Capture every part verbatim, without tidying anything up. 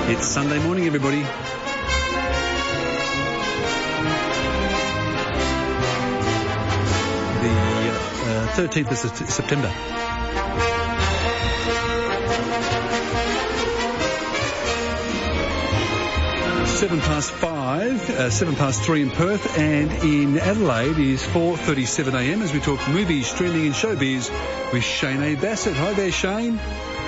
It's Sunday morning, everybody. The uh, thirteenth of September. Seven past five, uh, seven past three in Perth, and in Adelaide is four thirty-seven a m as we talk movies, streaming and showbiz with Shane A. Bassett. Hi there, Shane.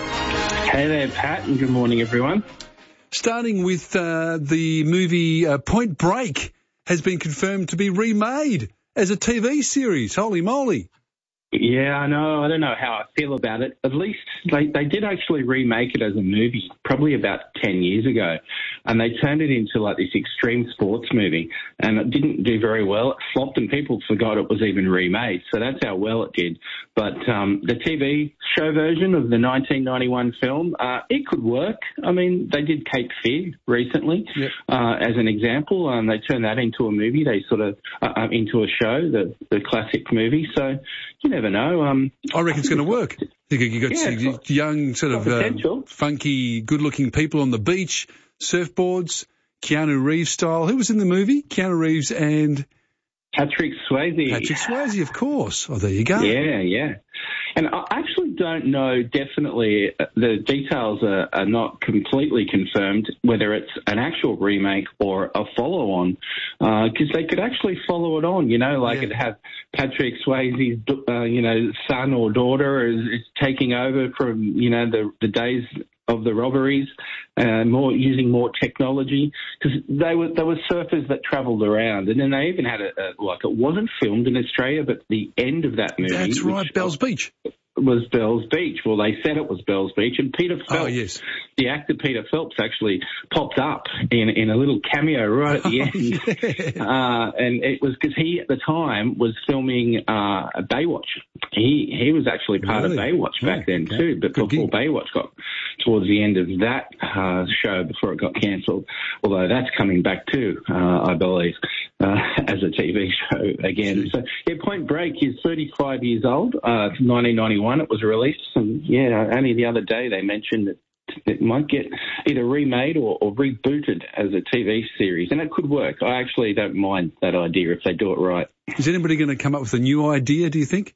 Hey there, Pat, and good morning, everyone. Starting with uh, the movie uh, Point Break has been confirmed to be remade as a T V series. Holy moly. Yeah, I know. I don't know how I feel about it. At least they, they did actually remake it as a movie probably about ten years ago. And they turned it into like this extreme sports movie. And it didn't do very well. It flopped and people forgot it was even remade. So that's how well it did. But um, the T V show version of the nineteen ninety-one film, uh, it could work. I mean, they did Cape Fear recently yep. uh, as an example. Um, they turned that into a movie. They sort of, uh, into a show, the, the classic movie. So you never know. Um, I reckon it's going to work. You got yeah, young, sort of uh, funky, good-looking people on the beach, surfboards, Keanu Reeves style. Who was in the movie? Keanu Reeves and Patrick Swayze. Patrick Swayze, of course. Oh, there you go. Yeah, yeah. And I actually don't know definitely, the details are, are not completely confirmed, whether it's an actual remake or a follow-on, because uh, they could actually follow it on, you know, like yeah. it'd have Patrick Swayze's, uh, you know, son or daughter is, is taking over from, you know, the, the days of the robberies, uh, more using more technology, because they were they were surfers that travelled around, and then they even had a, a like it wasn't filmed in Australia, but the end of that movie. That's right, Bells Beach. Was Bells Beach. Well, they said it was Bells Beach, and Peter Phelps, oh, yes. the actor Peter Phelps, actually popped up in in a little cameo right at the end, oh, yeah. uh, and it was because he at the time was filming uh, Baywatch. He he was actually part really? of Baywatch back oh, then okay. too, but Good before gig. Baywatch got towards the end of that uh, show before it got cancelled, although that's coming back too, uh, I believe, uh, as a T V show again. So, yeah, Point Break is thirty-five years old, uh, nineteen ninety-one it was released, and, yeah, only the other day they mentioned that it might get either remade or, or rebooted as a T V series, and it could work. I actually don't mind that idea if they do it right. Is anybody going to come up with a new idea, do you think?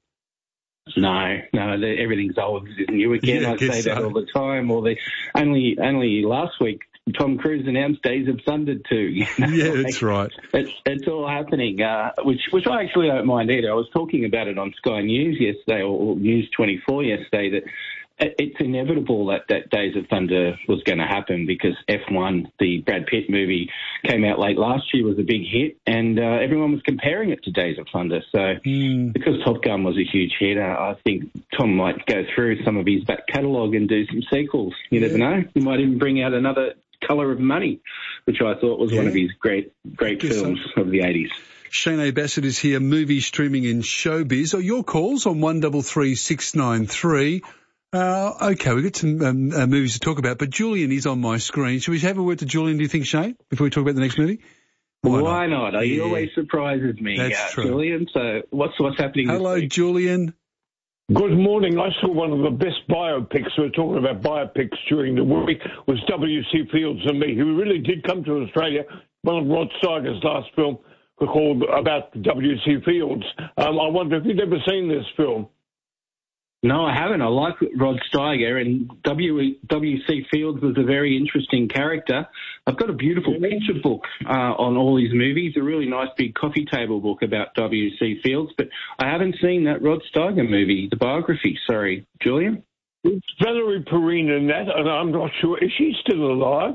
No, no, everything's old is new again. Yeah, I say so. that all the time. Or the only only last week, Tom Cruise announced Days of Thunder too. You know? Yeah, that's right. It's it's all happening, uh, which which I actually don't mind either. I was talking about it on Sky News yesterday, or, or News twenty-four yesterday, that it's inevitable that, that Days of Thunder was going to happen because F one, the Brad Pitt movie, came out late last year, was a big hit, and uh, everyone was comparing it to Days of Thunder. So mm. because Top Gun was a huge hit, uh, I think Tom might go through some of his back catalogue and do some sequels. You yeah. never know. He might even bring out another Colour of Money, which I thought was yeah. one of his great great films so. of the eighties. Shane A. Bassett is here, movie, streaming and showbiz. Or your calls on one three three six nine three. Uh, okay, we've got some um, uh, movies to talk about, but Julian is on my screen. Should we have a word to Julian, do you think, Shane, before we talk about the next movie? Why, Why not? not? He yeah. always surprises me, That's uh, true. Julian. So what's what's happening Hello, this week? Julian. Good morning. I saw one of the best biopics. We were talking about biopics during the week. Was W C Fields and Me, who really did come to Australia. One of Rod Steiger's last film called about W C Fields. Um, I wonder if you've ever seen this film. No, I haven't. I like Rod Steiger, and W. W. C. Fields was a very interesting character. I've got a beautiful picture book uh, on all his movies, a really nice big coffee table book about W. C. Fields, but I haven't seen that Rod Steiger movie, the biography. Sorry, Julian? It's Valerie Perrine in that, and I'm not sure. Is she still alive?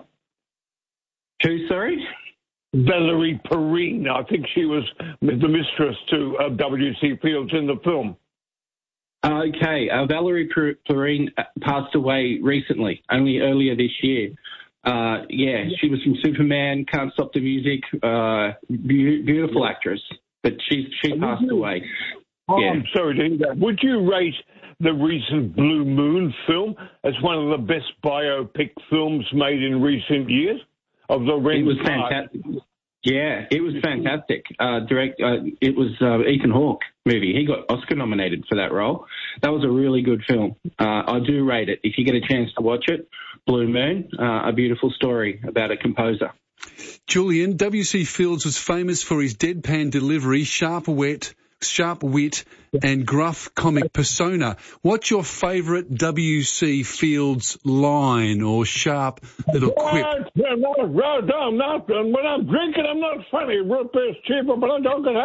Who, sorry? Valerie Perrine. I think she was the mistress to uh, W. C. Fields in the film. Okay, uh, Valerie Perrine passed away recently, only earlier this year. Uh, yeah, she was from Superman, Can't Stop the Music, uh, be- beautiful actress, but she she passed you, away. Oh, yeah. I'm sorry to hear that. Would you rate the recent Blue Moon film as one of the best biopic films made in recent years? Of the It was fantastic. Yeah, it was fantastic. Uh, direct, uh, it was uh, Ethan Hawke movie. He got Oscar nominated for that role. That was a really good film. Uh, I do rate it. If you get a chance to watch it, Blue Moon, uh, a beautiful story about a composer. Julian, W C Fields was famous for his deadpan delivery, sharp wit, sharp wit, and gruff comic persona. What's your favourite W C Fields line or sharp little quip? I'm not, I'm not, when I'm drinking, I'm not funny. Root beer's cheaper, but I don't get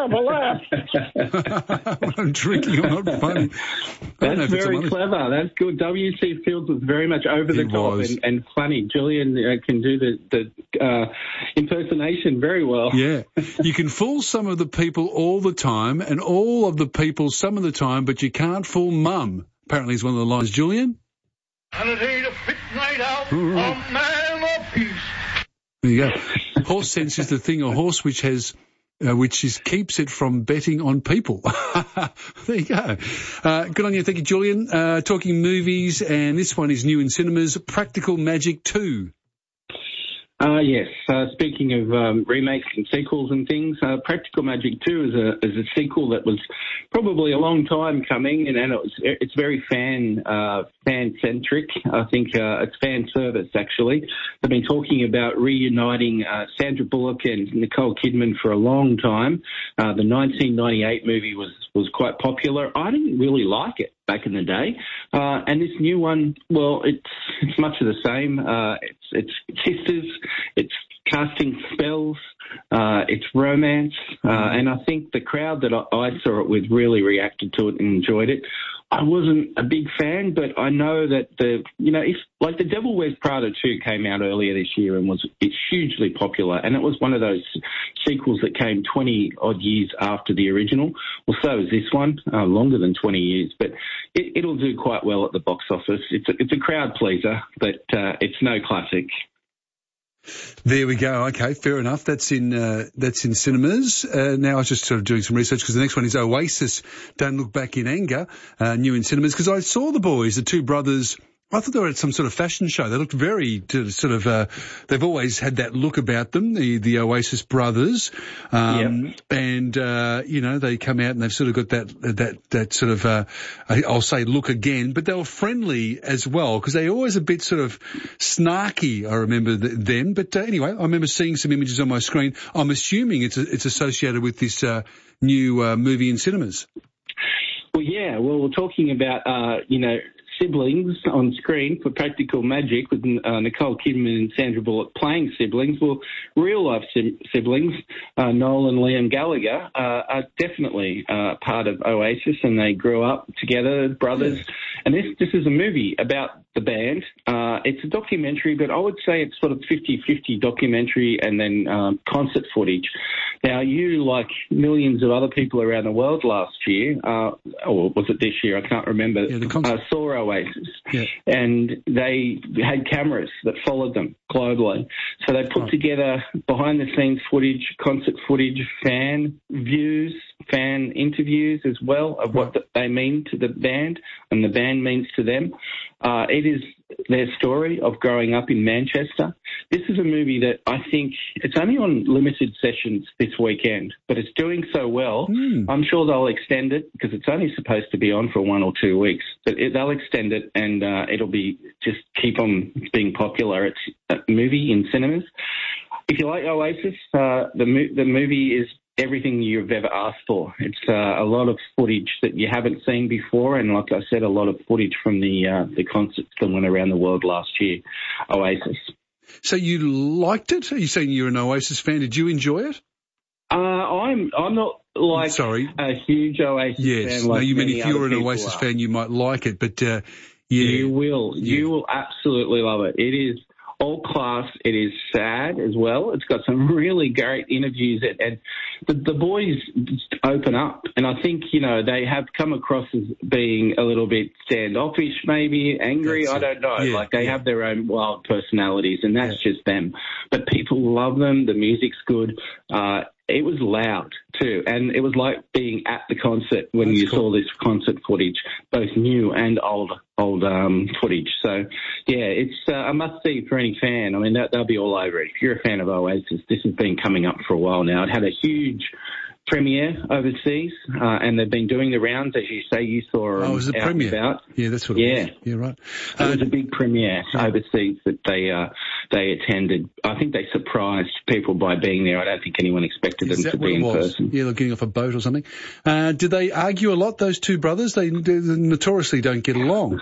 have a laugh. When I'm drinking, I'm not funny. That's very clever. That's good. W C Fields was very much over the top and, and funny. Julian uh, can do the, the uh, impersonation very well. Yeah. You can fool some of the people all the time and all of the people some of the time, but you can't fool Mum. Apparently is one of the lines. Julian? And it ain't a fit night out, a man of peace. There you go. Horse sense is the thing, a horse which has, uh, which is keeps it from betting on people. There you go. Uh, good on you. Thank you, Julian. Uh, talking movies, and this one is new in cinemas, Practical Magic two. Uh, yes. Uh, speaking of um, remakes and sequels and things, uh, Practical Magic two is a is a sequel that was probably a long time coming, and, and it was, it's very fan uh, fan centric. I think uh, it's fan service actually. They've been talking about reuniting uh, Sandra Bullock and Nicole Kidman for a long time. Uh, the nineteen ninety-eight movie was was quite popular. I didn't really like it back in the day, uh, and this new one, well, it's it's much of the same. Uh, it's it's sisters. It's casting spells, uh, it's romance, uh, and I think the crowd that I, I saw it with really reacted to it and enjoyed it. I wasn't a big fan, but I know that the, you know, if, like The Devil Wears Prada two came out earlier this year and was it's hugely popular, and it was one of those sequels that came twenty odd years after the original. Well, so is this one, uh, longer than twenty years, but it, it'll do quite well at the box office. It's a, it's a crowd pleaser, but uh, it's no classic. There we go. Okay, fair enough. That's in uh, that's in cinemas. Uh, now I was just sort of doing some research because the next one is Oasis, Don't Look Back in Anger, uh, new in cinemas. Because I saw the boys, the two brothers. I thought they were at some sort of fashion show. They looked very sort of, uh, they've always had that look about them, the, the Oasis brothers. Um, yep. And, uh, you know, they come out and they've sort of got that, that, that sort of, uh, I'll say look again, but they were friendly as well because they're always a bit sort of snarky. I remember th- them. But uh, anyway, I remember seeing some images on my screen. I'm assuming it's, it's associated with this, uh, new, uh, movie in cinemas. Well, yeah. Well, we're talking about, uh, you know, siblings on screen for Practical Magic with uh, Nicole Kidman and Sandra Bullock playing siblings. Well, real-life sim- siblings, uh, Noel and Liam Gallagher, uh, are definitely uh, part of Oasis, and they grew up together, brothers. Yeah. And this this is a movie about the band. Uh, it's a documentary, but I would say it's sort of fifty-fifty documentary and then um, concert footage. Now, you, like millions of other people around the world last year, uh, or was it this year? I can't remember, yeah, the concert- uh, saw Oasis. Yeah. And they had cameras that followed them globally. So they put oh. together behind-the-scenes footage, concert footage, fan views, fan interviews as well of what the, they mean to the band and the band means to them. Uh, it is their story of growing up in Manchester. This is a movie that I think it's only on limited sessions this weekend, but it's doing so well. Mm. I'm sure they'll extend it because it's only supposed to be on for one or two weeks, but it, they'll extend it and uh, it'll be just keep on being popular. It's a movie in cinemas. If you like Oasis, uh, the mo- the movie is everything you've ever asked for. It's uh, a lot of footage that you haven't seen before, and like I said, a lot of footage from the uh, the concerts that went around the world last year. Oasis. So you liked it? Are you saying you're an Oasis fan? Did you enjoy it? Uh, I'm I'm not like Sorry. a huge Oasis yes. fan. Like no, you mean if you're an Oasis are. fan, you might like it, but uh, yeah, you will. Yeah. You will absolutely love it. It is all class. It is sad as well. It's got some really great interviews, and, and the, the boys open up. And I think, you know, they have come across as being a little bit standoffish, maybe angry. That's I don't know. Yeah, like they yeah. have their own wild personalities, and that's yeah. just them. But people love them. The music's good. Uh, it was loud too, and it was like being at the concert when That's you cool. saw this concert footage, both new and old old um, footage. So, yeah, it's uh, a must-see for any fan. I mean, that, they'll be all over it. If you're a fan of Oasis, this has been coming up for a while now. It had a huge premiere overseas, uh, and they've been doing the rounds, as you say. You saw um, oh, was it out premiere? About. Yeah, that's what it yeah. was. Yeah, right. It uh, was a big premiere overseas that they uh, they attended. I think they surprised people by being there. I don't think anyone expected them to be in was? person. Yeah, they're getting off a boat or something. Uh, did they argue a lot, those two brothers? They, they notoriously don't get along.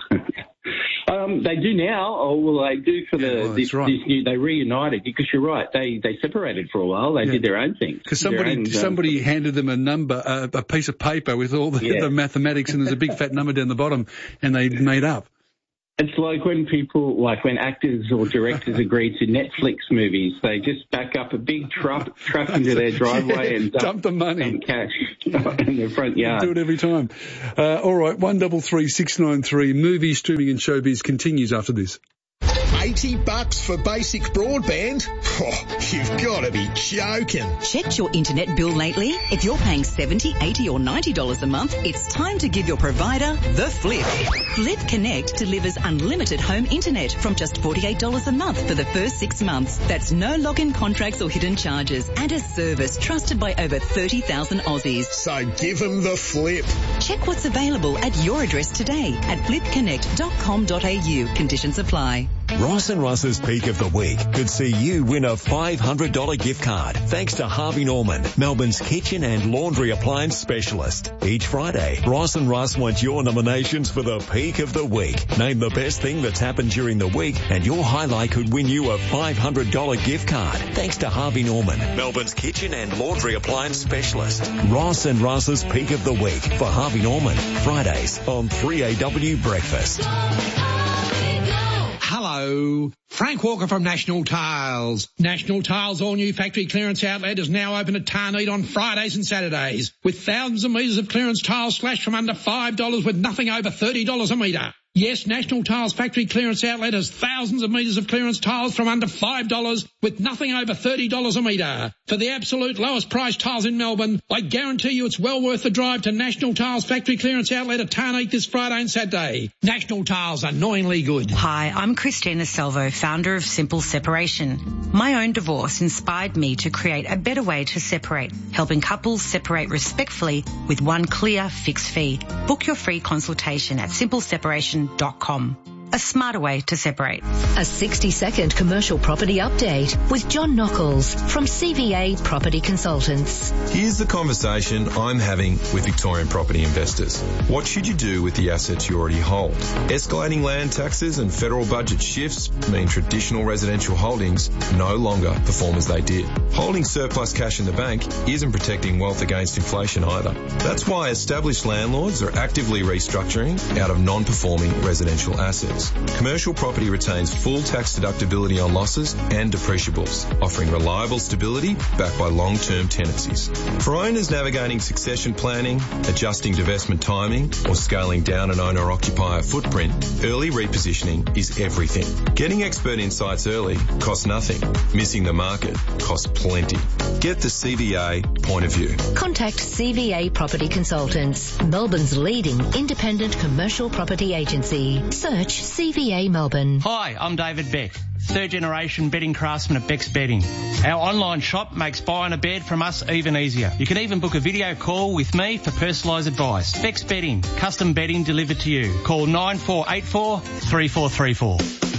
Um, they do now, or well, they do for the yeah, well, this, right. this new. They reunited because you're right. They they separated for a while. They yeah. did their own thing. Because somebody own, somebody um, handed them a number, uh, a piece of paper with all the, yeah. the mathematics, and there's a big fat number down the bottom, and they made up. It's like when people, like when actors or directors agree to Netflix movies, they just back up a big truck truck into their driveway yeah, and dump, dump the money and cash in their front yard. Do it every time. Uh, all right, one double three six nine three. Movie Streaming and Showbiz continues after this. eighty bucks for basic broadband? Oh, you've got to be joking. Checked your internet bill lately? If you're paying seventy dollars, eighty dollars or ninety dollars a month, it's time to give your provider the flip. Flip Connect delivers unlimited home internet from just forty-eight dollars a month for the first six months. That's no login contracts or hidden charges, and a service trusted by over thirty thousand Aussies. So give them the flip. Check what's available at your address today at flip connect dot com dot a u. Conditions apply. Ross and Russ's Peak of the Week could see you win a five hundred dollars gift card thanks to Harvey Norman, Melbourne's kitchen and laundry appliance specialist. Each Friday, Ross and Russ want your nominations for the Peak of the Week. Name the best thing that's happened during the week and your highlight could win you a five hundred dollars gift card thanks to Harvey Norman, Melbourne's kitchen and laundry appliance specialist. Ross and Russ's Peak of the Week for Harvey Norman, Fridays on three A W Breakfast. Hello, Frank Walker from National Tiles. National Tiles' all-new factory clearance outlet is now open at Tarneed on Fridays and Saturdays, with thousands of metres of clearance tiles slashed from under five dollars with nothing over thirty dollars a metre. Yes, National Tiles factory clearance outlet has thousands of metres of clearance tiles from under five dollars with nothing over thirty dollars a metre. For the absolute lowest price tiles in Melbourne, I guarantee you it's well worth the drive to National Tiles factory clearance outlet at Tarneed this Friday and Saturday. National Tiles, annoyingly good. Hi, I'm Christina Salvo, founder of Simple Separation. My own divorce inspired me to create a better way to separate, helping couples separate respectfully with one clear fixed fee. Book your free consultation at simple separation dot com. A smarter way to separate. A sixty second commercial property update with John Nockels from C V A Property Consultants. Here's the conversation I'm having with Victorian property investors. What should you do with the assets you already hold? Escalating land taxes and federal budget shifts mean traditional residential holdings no longer perform as they did. Holding surplus cash in the bank isn't protecting wealth against inflation either. That's why established landlords are actively restructuring out of non-performing residential assets. Commercial property retains full tax deductibility on losses and depreciables, offering reliable stability backed by long-term tenancies. For owners navigating succession planning, adjusting divestment timing, or scaling down an owner-occupier footprint, early repositioning is everything. Getting expert insights early costs nothing. Missing the market costs plenty. Get the C V A point of view. Contact C V A Property Consultants, Melbourne's leading independent commercial property agency. Search C V A Melbourne. Hi, I'm David Beck, third generation bedding craftsman at Beck's Bedding. Our online shop makes buying a bed from us even easier. You can even book a video call with me for personalised advice. Beck's Bedding, custom bedding delivered to you. Call nine four eight four, three four three four.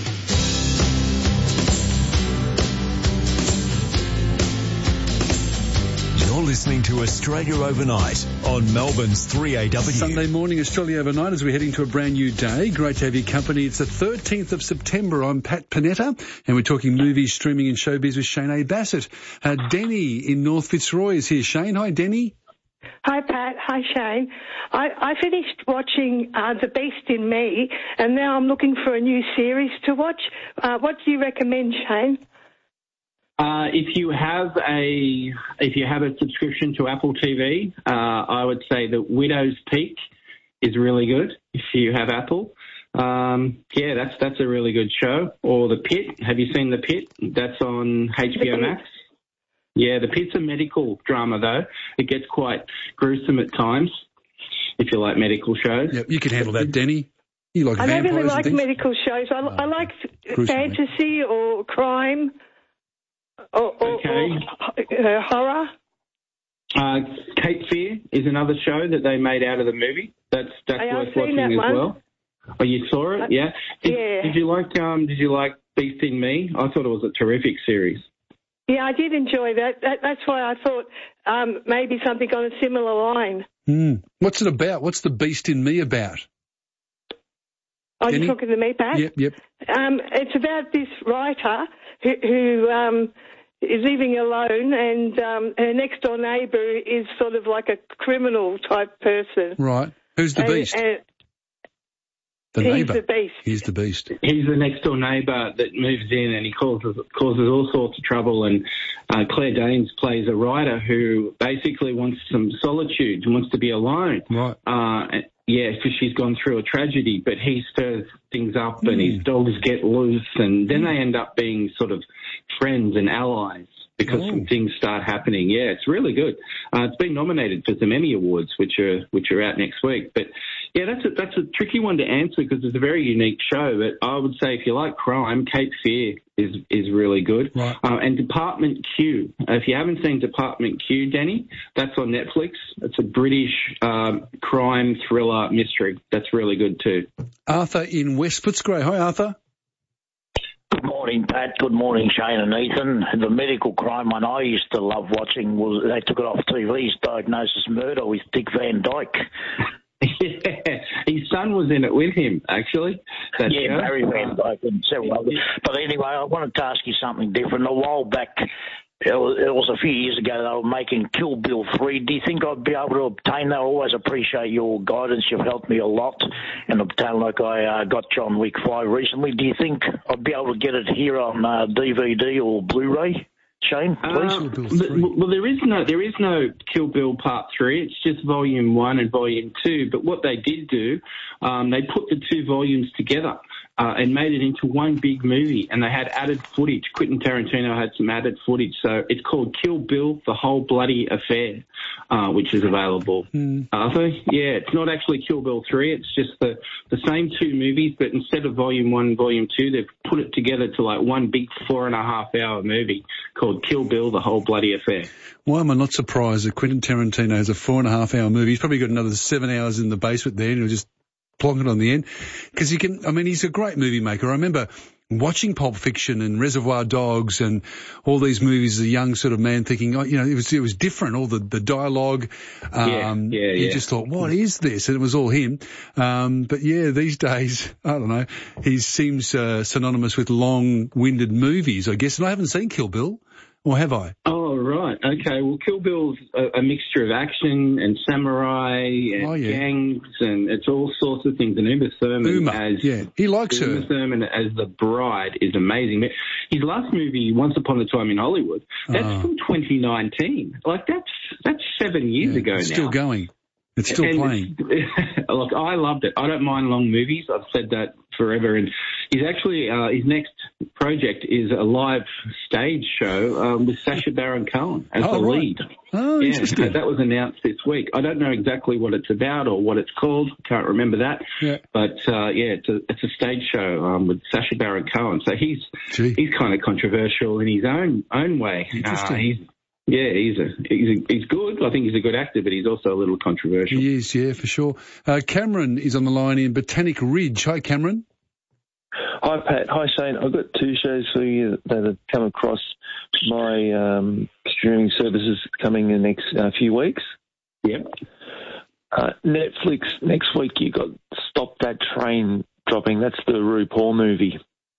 You're listening to Australia Overnight on Melbourne's three A W. Sunday morning, Australia Overnight, as we're heading to a brand new day. Great to have your company. It's the thirteenth of September. I'm Pat Panetta, and we're talking movies, streaming and showbiz with Shane A. Bassett. Uh, Denny in North Fitzroy is here. Shane, hi, Denny. Hi, Pat. Hi, Shane. I, I finished watching uh, The Beast in Me, and now I'm looking for a new series to watch. Uh, what do you recommend, Shane? Uh, if you have a if you have a subscription to Apple T V, uh, I would say that Widow's Peak is really good. If you have Apple, um, yeah, that's that's a really good show. Or The Pit. Have you seen The Pit? That's on H B O Max. Yeah, The Pitt's a medical drama, though. It gets quite gruesome at times, if you like medical shows. Yep, you can handle that, Denny. You like I don't vampires really like and things? medical shows. I, I like Gruesome, fantasy or crime or, or, Okay. or uh, horror. Uh, Cape Fear is another show that they made out of the movie. That's that's Hey, I've worth seen watching that as one. well. Oh, you saw it? Yeah. Did, yeah. Did you like um? Did you like Beast in Me? I thought it was a terrific series. Yeah, I did enjoy that. that that's why I thought um, maybe something on a similar line. Mm. What's it about? What's the Beast in Me about? Are Denny? you talking to me, Pat? Yep, yep. Um, it's about this writer who, who um, is living alone, and um, her next door neighbour is sort of like a criminal type person. Right. Who's the And- Beast? and The he's neighbour. the Beast. He's the Beast. He's the next door neighbour that moves in and he causes causes all sorts of trouble. And uh, Claire Danes plays a writer who basically wants some solitude, wants to be alone. Right. Uh, yeah, because she's gone through a tragedy, but he stirs things up and his dogs get loose, and then they end up being sort of friends and allies because Oh. things start happening. Yeah, it's really good. Uh, it's been nominated for some Emmy Awards, which are which are out next week. But yeah, that's a, that's a tricky one to answer because it's a very unique show. But I would say if you like crime, Cape Fear is is really good. Right. Uh, and Department Q. Uh, if you haven't seen Department Q, Danny, that's on Netflix. It's a British um, crime thriller mystery. That's really good too. Arthur in West Footscray. Hi, Arthur. Good morning, Pat. Good morning, Shane and Ethan. The medical crime one I used to love watching was, they took it off T V, Diagnosis Murder with Dick Van Dyke. Yeah, his son was in it with him, actually. That yeah, show. Barry Van Dyke and several others. But anyway, I wanted to ask you something different. A while back, it was, it was a few years ago, they were making Kill Bill three. Do you think I'd be able to obtain that? I always appreciate your guidance. You've helped me a lot in obtaining, like I uh, got John Wick five recently. Do you think I'd be able to get it here on uh, D V D or Blu-ray? Shane, please. Uh, well, well, there is no there is no Kill Bill Part Three. It's just Volume One and Volume Two. But what they did do, um, they put the two volumes together uh, and made it into one big movie. And they had added footage. Quentin Tarantino had some added footage. So it's called Kill Bill: The Whole Bloody Affair, uh, which is available. Mm. Arthur, yeah, it's not actually Kill Bill Three. It's just the the same two movies, but instead of Volume One and Volume Two, they've put it together to like one big four and a half hour movie called Kill Bill: The Whole Bloody Affair. Why am I not surprised that Quentin Tarantino has a four and a half hour movie? He's probably got another seven hours in the basement there and he'll just plonk it on the end. Because he can, I mean, he's a great movie maker. I remember watching Pulp Fiction and Reservoir Dogs and all these movies as a young sort of man thinking, oh, you know, it was, it was different. All the, the dialogue. Um, yeah, yeah, you yeah. just thought, what is this? And it was all him. Um, but yeah, these days, I don't know, he seems uh, synonymous with long-winded movies, I guess. And I haven't seen Kill Bill. Or have I? Oh, right. Okay. Well, Kill Bill's a, a mixture of action and samurai and Oh, yeah. gangs, and it's all sorts of things. And Uma Thurman Uma, as yeah. He likes her. Uma Thurman as the bride is amazing. His last movie, Once Upon a Time in Hollywood, that's Oh. from twenty nineteen. Like that's that's seven years Yeah, ago it's now. still going. It's still And playing. it's- Look, I loved it. I don't mind long movies. I've said that forever. And he's actually, uh, his next project is a live stage show um, with Sacha Baron Cohen as Oh, the right. lead. Oh, yeah, interesting. that was announced this week. I don't know exactly what it's about or what it's called. Can't remember that. Yeah. But uh, yeah, it's a it's a stage show um, with Sacha Baron Cohen. So he's Gee. he's kind of controversial in his own own way. Interesting. Uh, he's Yeah, he's a, he's a, he's good. I think he's a good actor, but he's also a little controversial. He is, yeah, for sure. Uh, Cameron is on the line in Botanic Ridge. Hi, Cameron. Hi, Pat. Hi, Shane. I've got two shows for you that have come across my um, streaming services coming in the next uh, few weeks. Yep. Uh, Netflix, next week you got Stop That Train dropping. That's the RuPaul movie.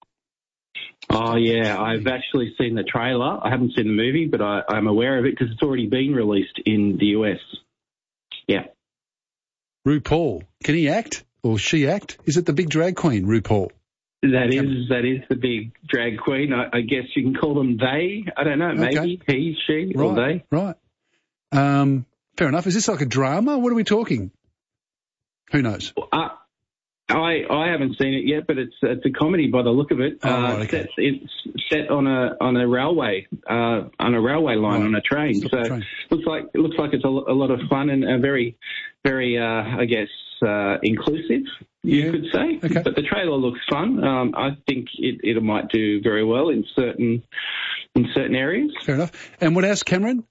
Oh, yeah. I've actually seen the trailer. I haven't seen the movie, but I, I'm aware of it because it's already been released in the U S. Yeah. RuPaul. Can he act or she act? Is it the big drag queen, RuPaul? That is that is the big drag queen. I, I guess you can call them they. I don't know. Okay. Maybe he, she, Right, or they. right. Um, fair enough. Is this like a drama? What are we talking? Who knows? Uh, I I haven't seen it yet, but it's it's a comedy by the look of it. Oh, uh, right, okay. set, it's set on a on a railway uh, on a railway line right. on a train. Stop so train. looks like it looks like it's a, a lot of fun and a very very uh, I guess uh, inclusive. You yeah. could say, okay. But the trailer looks fun. Um, I think it, it might do very well in certain in certain areas. Fair enough. And what else, Cameron?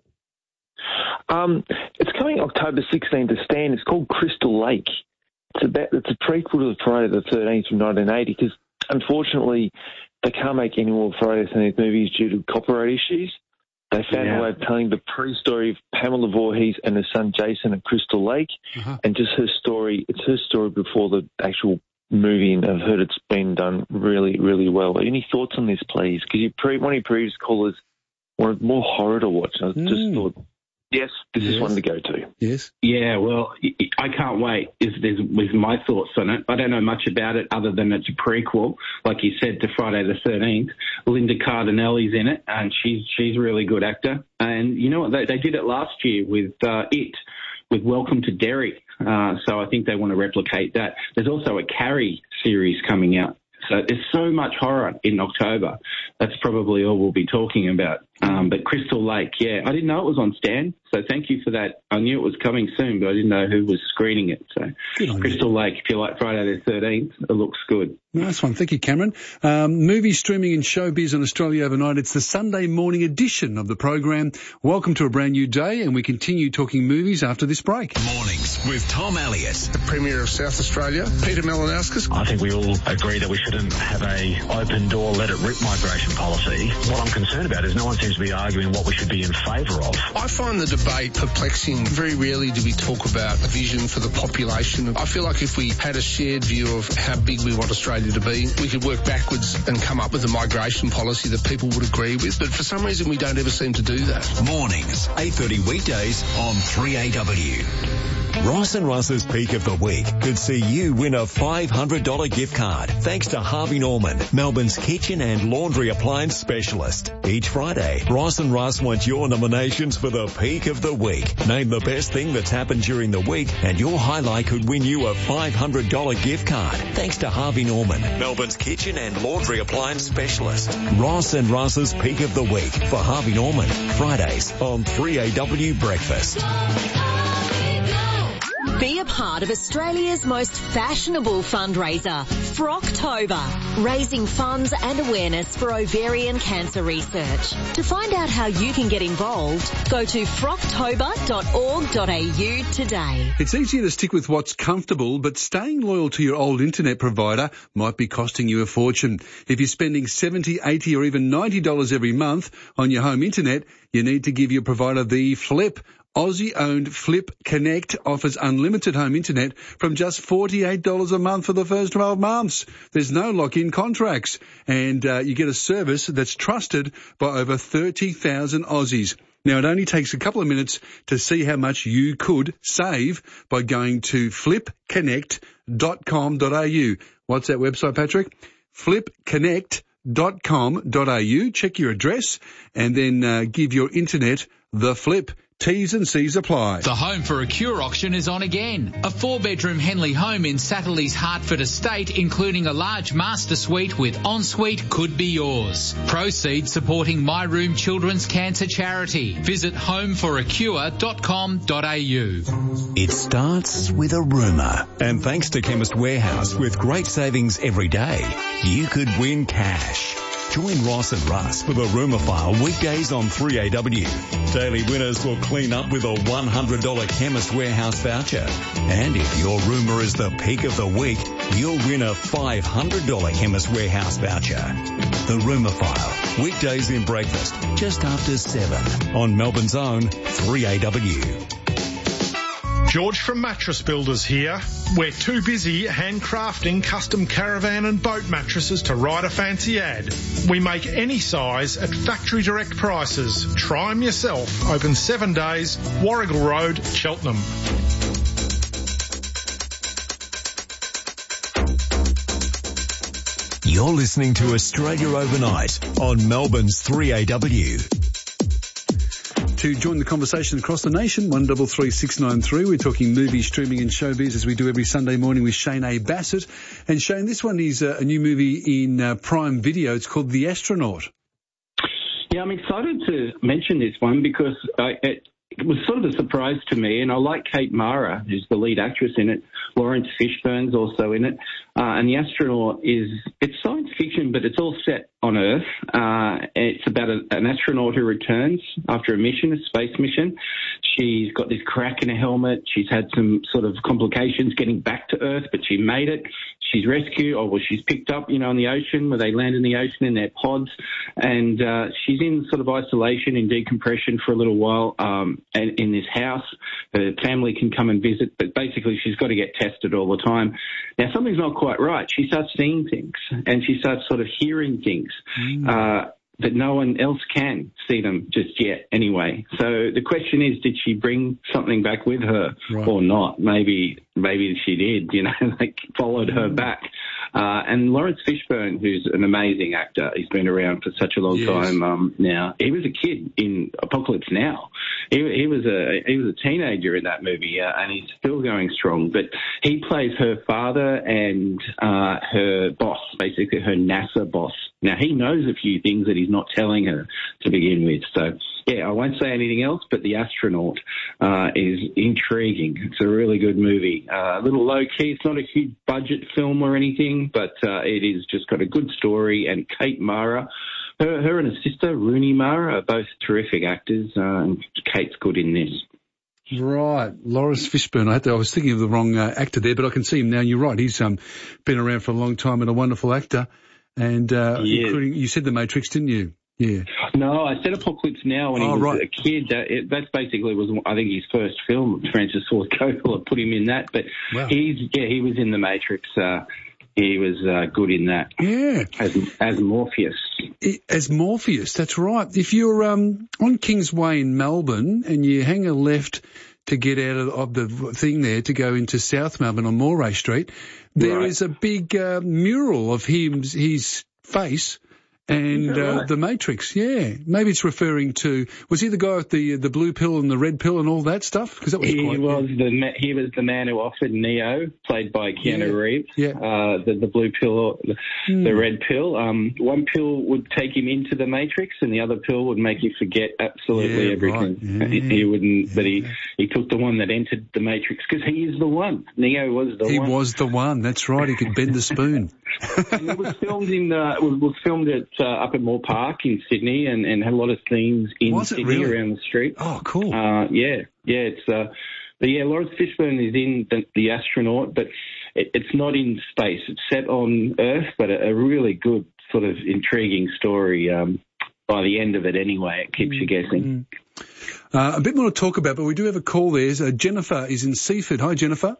Um, it's coming October sixteenth to Stan. It's called Crystal Lake. It's about it's a prequel to Friday the thirteenth from nineteen eighty because unfortunately they can't make any more Friday the thirteenth movies due to copyright issues. They found yeah. a way of telling the pre-story of Pamela Voorhees and her son Jason at Crystal Lake, uh-huh. and just her story. It's her story before the actual movie, and I've heard it's been done really, really well. Any thoughts on this, please? Because you pre- one of your previous callers wanted more horror to watch. I mm. just thought, yes, this yes. is one to go to. Yes. Yeah, well, I can't wait. Is there's with my thoughts on it. I don't know much about it other than it's a prequel, like you said, to Friday the thirteenth. Linda Cardinelli's in it, and she's she's a really good actor. And you know what? They, they did it last year with uh, It, with Welcome to Derry. Uh, so I think they want to replicate that. There's also a Carrie series coming out. So there's so much horror in October. That's probably all we'll be talking about. Um, but Crystal Lake, yeah, I didn't know it was on Stan, so thank you for that. I knew it was coming soon, but I didn't know who was screening it. So Crystal you. Lake, if you like Friday the thirteenth, it looks good. Nice one. Thank you, Cameron. Um, movie streaming in showbiz on Australia overnight. It's the Sunday morning edition of the program. Welcome to a brand new day, and we continue talking movies after this break. Mornings with Tom Elliott. The Premier of South Australia, Peter Malinauskas. I think we all agree that we shouldn't have a open door, let it rip migration policy. What I'm concerned about is no one seems to be arguing what we should be in favour of. I find the debate perplexing. Very rarely do we talk about a vision for the population. I feel like if we had a shared view of how big we want Australia to be, we could work backwards and come up with a migration policy that people would agree with. But for some reason, we don't ever seem to do that. Mornings, eight thirty weekdays on three A W. Ross and Russ's Peak of the Week could see you win a five hundred dollars gift card thanks to Harvey Norman, Melbourne's kitchen and laundry appliance specialist. Each Friday, Ross and Russ want your nominations for the Peak of the Week. Name the best thing that's happened during the week and your highlight could win you a five hundred dollars gift card thanks to Harvey Norman, Melbourne's kitchen and laundry appliance specialist. Ross and Russ's Peak of the Week for Harvey Norman, Fridays on three A W Breakfast. Be a part of Australia's most fashionable fundraiser, Frocktober, raising funds and awareness for ovarian cancer research. To find out how you can get involved, go to frocktober dot org dot a u today. It's easier to stick with what's comfortable, but staying loyal to your old internet provider might be costing you a fortune. If you're spending seventy dollars, eighty dollars or even ninety dollars every month on your home internet, you need to give your provider the flip. Aussie-owned Flip Connect offers unlimited home internet from just forty-eight dollars a month for the first twelve months. There's no lock-in contracts, and uh, you get a service that's trusted by over thirty thousand Aussies. Now, it only takes a couple of minutes to see how much you could save by going to flip connect dot com dot a u. What's that website, Patrick? flip connect dot com dot a u. Check your address and then uh, give your internet the flip. T's and C's apply. The Home for a Cure auction is on again. A four-bedroom Henley home in Satterley's Hertford estate, including a large master suite with ensuite, could be yours. Proceeds supporting My Room Children's Cancer Charity. Visit home for a cure dot com dot a u. It starts with a rumour. And thanks to Chemist Warehouse, with great savings every day, you could win cash. Join Ross and Russ for the Rumour File weekdays on three A W. Daily winners will clean up with a one hundred dollars Chemist Warehouse voucher. And if your rumour is the peak of the week, you'll win a five hundred dollars Chemist Warehouse voucher. The Rumour File, weekdays in breakfast, just after seven on Melbourne's own three A W. George from Mattress Builders here. We're too busy handcrafting custom caravan and boat mattresses to write a fancy ad. We make any size at factory direct prices. Try them yourself. Open seven days, Warrigal Road, Cheltenham. You're listening to Australia Overnight on Melbourne's three A W. To join the conversation across the nation, one double three six nine three. We're talking movie streaming and showbiz as we do every Sunday morning with Shane A. Bassett. And Shane, this one is uh, a new movie in uh, Prime Video. It's called The Astronaut. Yeah, I'm excited to mention this one because I, it, it was sort of a surprise to me, and I like Kate Mara, who's the lead actress in it. Lawrence Fishburne's also in it. Uh, and The Astronaut is, it's science fiction, but it's all set on Earth. Uh, it's about a, an astronaut who returns after a mission, a space mission. She's got this crack in her helmet. She's had some sort of complications getting back to Earth, but she made it. She's rescued, or well, she's picked up, you know, in the ocean, where they land in the ocean in their pods. And uh, she's in sort of isolation, in decompression for a little while, um, and in this house. Her family can come and visit, but basically she's got to get tested all the time. Now, something's not quite right. She starts seeing things, and she starts sort of hearing things mm. uh, that no one else can see them just yet anyway. So the question is, did she bring something back with her right. or not? Maybe maybe she did, you know, like followed her back. Uh, and Lawrence Fishburne, who's an amazing actor, he's been around for such a long yes. time um, now. He was a kid in Apocalypse Now. He, he was a he was a teenager in that movie, uh, and he's still going strong. But he plays her father and uh, her boss, basically her NASA boss. Now, he knows a few things that he's not telling her to begin with. So, yeah, I won't say anything else, but The Astronaut uh, is intriguing. It's a really good movie. Uh, a little low-key. It's not a huge budget film or anything, but uh, it is just got a good story. And Kate Mara, her, her and her sister, Rooney Mara, are both terrific actors, uh, and Kate's good in this. Right, Lawrence Fishburne. I, had to, I was thinking of the wrong uh, actor there, but I can see him now. You're right. He's um, been around for a long time and a wonderful actor. And uh, yeah. including, you said The Matrix, didn't you? Yeah. No, I said Apocalypse Now when he oh, was right. a kid. That it, that's basically was, I think, his first film. Francis Ford Coppola put him in that. But wow. he's yeah, he was in The Matrix. Uh, he was uh, good in that. Yeah. As as Morpheus. As Morpheus, that's right. If you're um, on Kingsway in Melbourne and you hang a left to get out of, of the thing there to go into South Melbourne on Moray Street, there right. is a big uh, mural of him, his face, and uh, right? The Matrix. Yeah, maybe it's referring to. Was he the guy with the the blue pill and the red pill and all that stuff? Because that was he quite, was yeah. the he was the man who offered Neo, played by Keanu yeah. Reeves, yeah. uh, the the blue pill, or the, mm. the red pill. Um, one pill would take him into the Matrix, and the other pill would make you forget absolutely yeah, everything. Right. Yeah. He, he wouldn't, yeah. but he he took the one that entered the Matrix because he is the one. Neo was the he one. He was the one. That's right. He could bend the spoon. And it was filmed in uh, it was, was filmed at uh, up at Moore Park in Sydney, and, and had a lot of scenes in was Sydney really? around the street. Oh, cool. Uh, yeah, yeah. It's uh, but yeah, Lawrence Fishburne is in the, the Astronaut, but it, it's not in space. It's set on Earth, but a, a really good sort of intriguing story. Um, by the end of it, anyway, it keeps you guessing. Mm. Uh, a bit more to talk about, but we do have a call there. So Jennifer is in Seaford. Hi, Jennifer.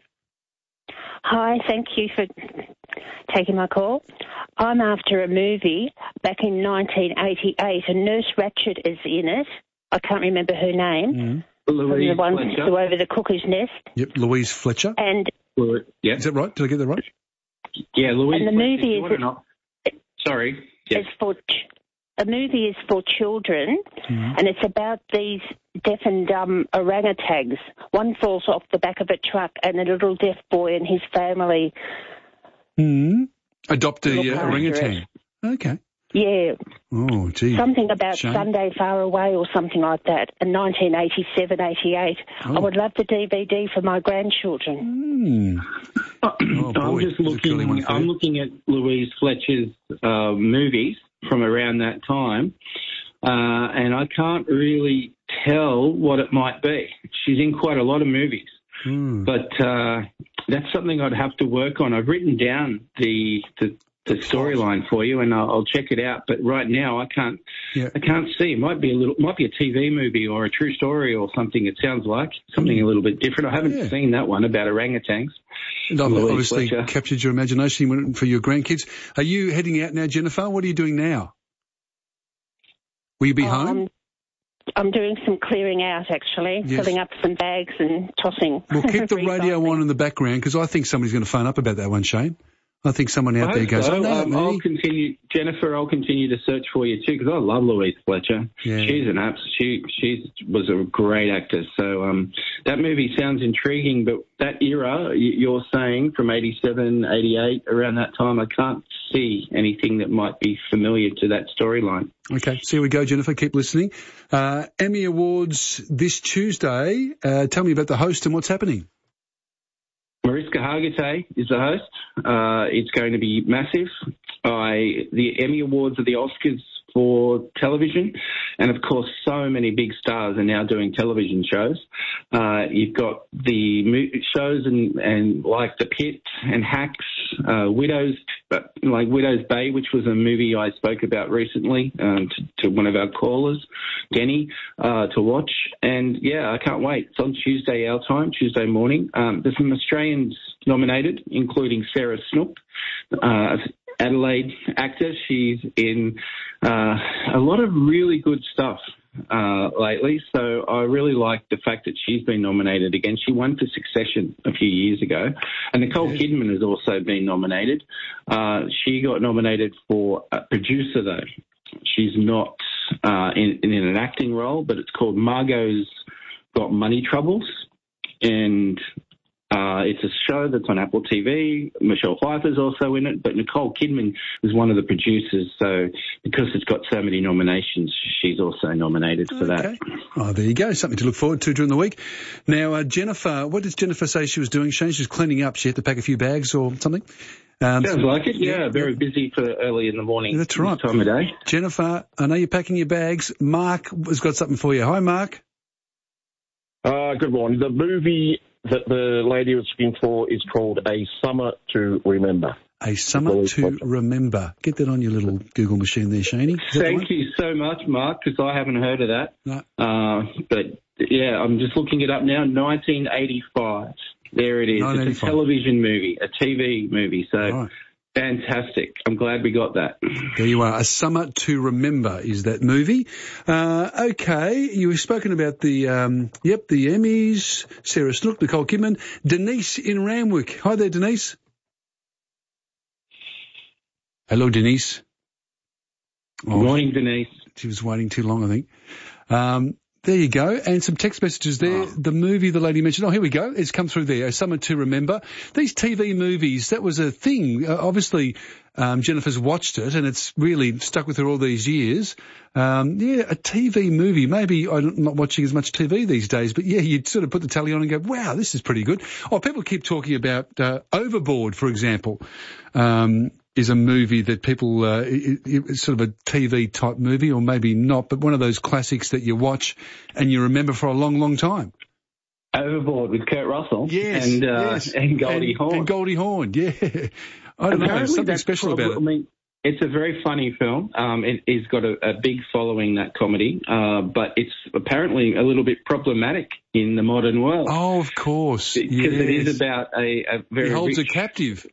Hi, thank you for taking my call. I'm after a movie back in nineteen eighty-eight, and Nurse Ratched is in it. I can't remember her name. Mm. Louise the one Fletcher. who over the cuckoo's nest. Yep, Louise Fletcher. And yeah. Is that right? Did I get that right? Yeah, Louise and the Fletcher. movie You is not... Sorry. Yes. It's for a movie is for children, mm. and it's about these deaf and dumb orangutans. One falls off the back of a truck, and a little deaf boy and his family mm. adopt a uh, orangutan. It. Okay. Yeah. Oh, gee. Something about Shame. Sunday Far Away or something like that in nineteen eighty-seven, eighty-eight. Oh. I would love the D V D for my grandchildren. Mm. Oh, boy. I'm just looking. I'm looking at Louise Fletcher's uh, movies from around that time, uh, and I can't really tell what it might be. She's in quite a lot of movies, mm. but uh, that's something I'd have to work on. I've written down the the, the storyline for you, and I'll, I'll check it out. But right now, I can't. Yeah. I can't see. It might be a little. Might be a T V movie or a true story or something. It sounds like something a little bit different. I haven't yeah. seen that one about orangutans. And I've Louise obviously Fletcher. captured your imagination for your grandkids. Are you heading out now, Jennifer? What are you doing now? Will you be um, home? I'm doing some clearing out, actually, Yes. filling up some bags and tossing. Well, keep the radio on in the background because I think somebody's going to phone up about that one, Shane. I think someone out I there goes, so. I know that um, movie. I'll continue, Jennifer. I'll continue to search for you too, because I love Louise Fletcher. Yeah. She's an abs. She she was a great actor. So um, that movie sounds intriguing. But that era, y- you're saying from eighty-seven, eighty-eight, around that time, I can't see anything that might be familiar to that storyline. Okay, so here we go, Jennifer. Keep listening. Uh, Emmy Awards this Tuesday. Uh, tell me about the host and what's happening. Mariska Hargitay is the host. Uh, it's going to be massive. I, the Emmy Awards are the Oscars for television, and of course so many big stars are now doing television shows. Uh, you've got the mo- shows and, and like The Pit and Hacks, uh, Widows, but like Widow's Bay, which was a movie I spoke about recently um, to, to one of our callers, Denny, uh, to watch. And yeah, I can't wait. It's on Tuesday our time, Tuesday morning. Um, there's some Australians nominated, including Sarah Snook, uh, Adelaide actor. She's in uh, a lot of really good stuff uh, lately, so I really like the fact that she's been nominated again. She won for Succession a few years ago, and Nicole yeah. Kidman has also been nominated. Uh, she got nominated for a producer, though. She's not uh, in, in an acting role, but it's called Margot's Got Money Troubles, and Uh, it's a show that's on Apple T V. Michelle Pfeiffer's also in it, but Nicole Kidman is one of the producers. So because it's got so many nominations, she's also nominated for okay. that. Oh, there you go. Something to look forward to during the week. Now, uh, Jennifer, what did Jennifer say she was doing, Shane? She was cleaning up. She had to pack a few bags or something? Um, Sounds like it. Yeah, very busy for early in the morning. That's right. This time of day. Jennifer, I know you're packing your bags. Mark has got something for you. Hi, Mark. Uh, good morning. The movie that the lady was looking for is called A Summer to Remember. A Summer to Remember. Get that on your little Google machine there, Shaney. Thank you so much, Mark, because I haven't heard of that. No. Uh, but, yeah, I'm just looking it up now. nineteen eighty-five. There it is. It's a television movie, a T V movie. So right. Fantastic. I'm glad we got that. There you are. A Summer to Remember is that movie. Uh, okay, you've spoken about the, um, yep, the Emmys, Sarah Snook, Nicole Kidman, Denise in Randwick. Hi there, Denise. Hello, Denise. Good oh, morning, Denise. She was waiting too long, I think. Um, There you go. And some text messages there. Oh. The movie the lady mentioned. Oh, here we go. It's come through there. A Summer to Remember. These T V movies, that was a thing. Uh, obviously, um, Jennifer's watched it and it's really stuck with her all these years. Um, yeah, a T V movie. Maybe I'm not watching as much T V these days, but yeah, you'd sort of put the telly on and go, wow, this is pretty good. Oh, people keep talking about uh, Overboard, for example. Um, is a movie that people, uh, it, it's sort of a T V type movie, or maybe not, but one of those classics that you watch and you remember for a long, long time. Overboard with Kurt Russell. Yes, and, uh, yes. and Goldie and, Hawn. And Goldie Hawn, yeah. I don't know, something special probably, about it. I mean, it's a very funny film. Um, it, it's got a, a big following, that comedy, uh, but it's apparently a little bit problematic in the modern world. Oh, of course. Because yes. it is about a, a very He holds rich... her captive.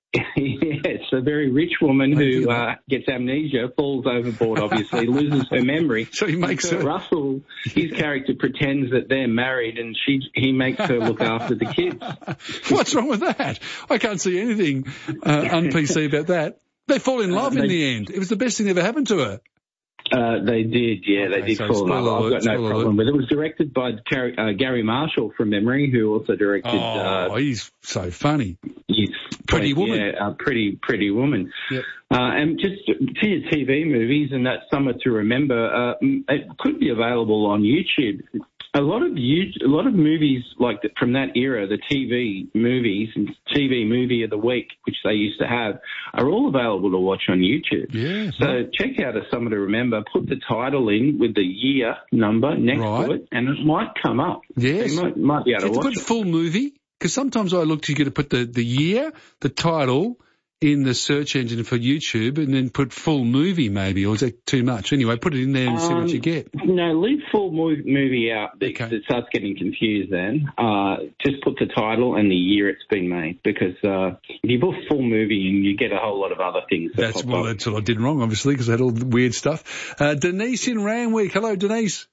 Yes, a very rich woman who uh, gets amnesia, falls overboard, obviously, loses her memory. So he makes her... her... Russell, his character pretends that they're married and she he makes her look after the kids. What's wrong with that? I can't see anything uh, un-P C about that. They fall in love uh, they... in the end. It was the best thing that ever happened to her. Uh, they did, yeah, okay, they did so fall in love. I've got no problem alert. with it. It was directed by uh, Gary Marshall from memory, who also directed... Oh, uh, he's so funny. He's Pretty played, Woman. Yeah, uh, Pretty, Pretty Woman. Yep. Uh, and just to your T V movies and that Summer to Remember, uh, it could be available on YouTube. A lot of a lot of movies like the, from that era, the T V movies and T V movie of the week, which they used to have, are all available to watch on YouTube. Yeah. So right. check out A Summer to Remember. Put the title in with the year number next right. to it, and it might come up. Yes. You might, might be able to watch put it. Full movie, because sometimes I look to you to put the the year, the title in the search engine for YouTube and then put full movie maybe, or is that too much? Anyway, put it in there and um, see what you get. No, leave full movie out because okay. it starts getting confused then. Uh, just put the title and the year it's been made, because uh, if you put full movie in, you get a whole lot of other things. That that's well, up. That's what I did wrong, obviously, because I had all the weird stuff. Uh, Denise in Randwick. Hello, Denise.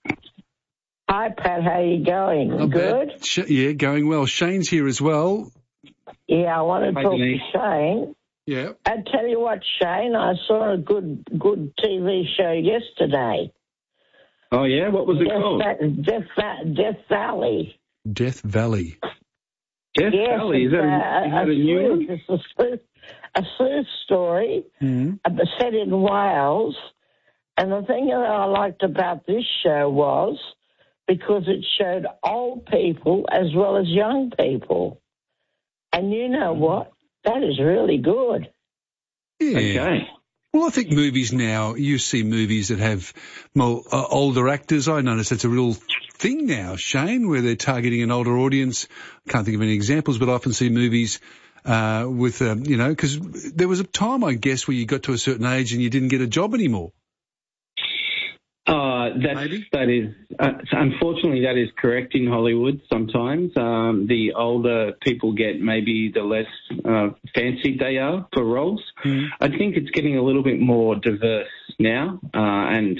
Hi, Pat. How you going? Not Good? Sh- yeah, going well. Shane's here as well. Yeah, I want to Hi, talk Denise. to Shane. Yeah. I tell you what, Shane, I saw a good good T V show yesterday. Oh, yeah? What was it Death, called? Death, Death, Death Valley. Death Valley. Death yes, Valley? Is that a, uh, is that a a new sleuth, one? It's a sleuth, a sleuth story Mm. uh, set in Wales. And the thing that I liked about this show was because it showed old people as well as young people. And you know what? That is really good. Yeah. Okay. Well, I think movies now, you see movies that have more uh, older actors. I notice that's a real thing now, Shane, where they're targeting an older audience. I can't think of any examples, but I often see movies uh, with, um, you know, because there was a time, I guess, where you got to a certain age and you didn't get a job anymore. Uh, that's, that is, uh, unfortunately, that is correct in Hollywood sometimes. Um, the older people get, maybe the less uh, fancied they are for roles. Mm. I think it's getting a little bit more diverse now, uh, and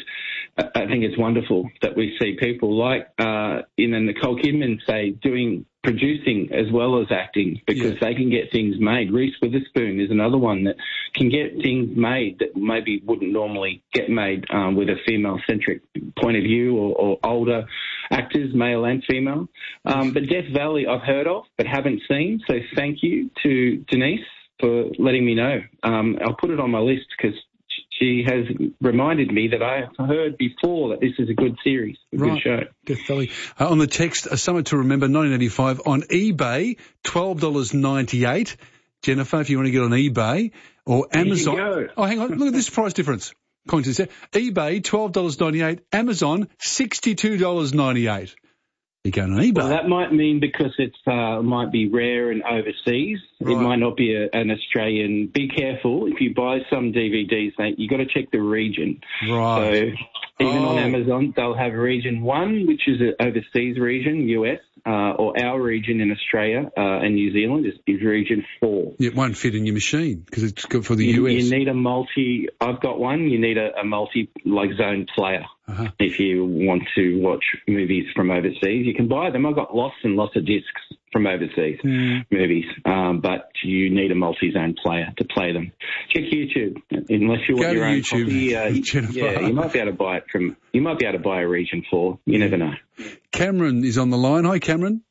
I think it's wonderful that we see people like, uh, in the Nicole Kidman, say, doing producing as well as acting, because Yeah. they can get things made. Reese Witherspoon is another one that can get things made that maybe wouldn't normally get made um, with a female-centric point of view, or, or older actors, male and female. Um, but Death Valley I've heard of but haven't seen, so thank you to Denise for letting me know. Um, I'll put it on my list because she has reminded me that I have heard before that this is a good series, a Right. good show. Death Valley. Uh, on the text, a Summer to Remember, nineteen eighty-five, on eBay, twelve dollars ninety-eight. Jennifer, if you want to get on eBay, or Amazon. go. Oh, hang on. Look at this price difference. According to this, eBay, twelve dollars ninety-eight. Amazon, sixty-two dollars ninety-eight. You're going on eBay. Well, that might mean because it's uh, might be rare and overseas. Right. It might not be a, an Australian. Be careful if you buy some D V Ds, mate. You got to check the region. Right. So even Oh. on Amazon, they'll have region one, which is an overseas region, U S, uh, or our region in Australia uh, and New Zealand is, is region four. It won't fit in your machine because it's good for the You, U S. you need a multi. I've got one. You need a, a multi like zone player Uh-huh. if you want to watch movies from overseas. You can buy them. I've got lots and lots of discs from overseas Mm. movies, um, but you need a multi-zone player to play them. Check YouTube, unless you want Go to your own YouTube, copy. Uh, Jennifer. yeah, you might be able to buy it from. You might be able to buy a region four. You never know. Cameron is on the line. Hi, Cameron.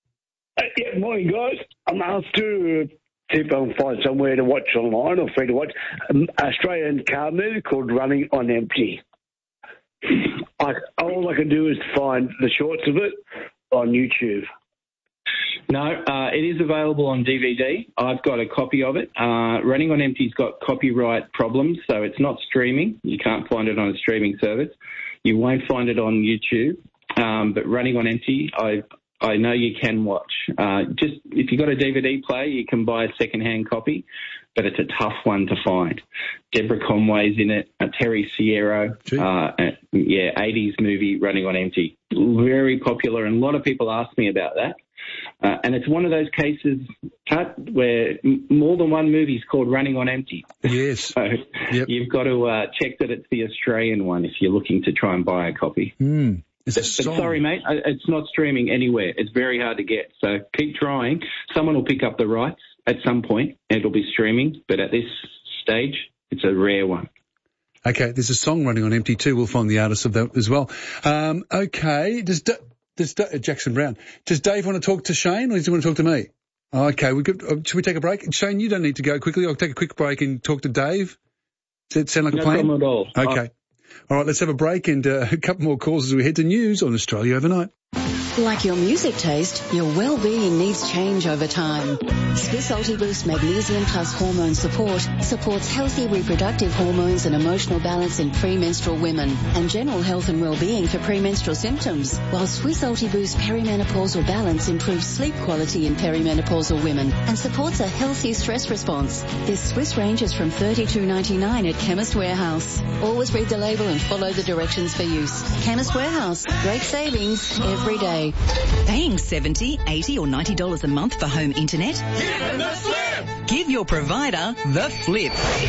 Uh, yeah, morning, guys. I'm after see if I can find somewhere to watch online or free to watch an Australian car movie called Running on Empty. I, all I can do is find the shorts of it on YouTube. No, uh, it is available on D V D. I've got a copy of it. Uh, Running on Empty's got copyright problems, so it's not streaming. You can't find it on a streaming service. You won't find it on YouTube. Um, but Running on Empty, I I know you can watch. Uh, just if you've got a D V D player, you can buy a second-hand copy, but it's a tough one to find. Deborah Conway's in it, uh, Terry Sierra, uh, uh, yeah, eighties movie Running on Empty. Very popular, and a lot of people ask me about that. Uh, and it's one of those cases, Cut, where m- more than one movie is called Running on Empty. Yes. So you've got to uh, check that it's the Australian one if you're looking to try and buy a copy. Mm. But, but sorry, mate, I- it's not streaming anywhere. It's very hard to get. So keep trying. Someone will pick up the rights at some point, and it'll be streaming. But at this stage, it's a rare one. Okay, there's a song Running on Empty too. We'll find the artist of that as well. Um, okay, does, Da- does Da- Jackson Brown, does Dave want to talk to Shane or does he want to talk to me? Okay, we could, uh, should we take a break? Shane, you don't need to go quickly. I'll take a quick break and talk to Dave. Does that sound like No a plan? problem at all. Okay. All right, let's have a break and uh, a couple more calls as we head to news on Australia Overnight. Like your music taste, your well-being needs change over time. Swiss Ultiboost Magnesium Plus Hormone Support supports healthy reproductive hormones and emotional balance in premenstrual women and general health and well-being for premenstrual symptoms, while Swiss Ultiboost Perimenopausal Balance improves sleep quality in perimenopausal women and supports a healthy stress response. This Swiss range is from thirty-two ninety-nine at Chemist Warehouse. Always read the label and follow the directions for use. Chemist Warehouse, great savings every day. Paying seventy dollars, eighty dollars or ninety dollars a month for home internet? Give him the slip! Give your provider the flip.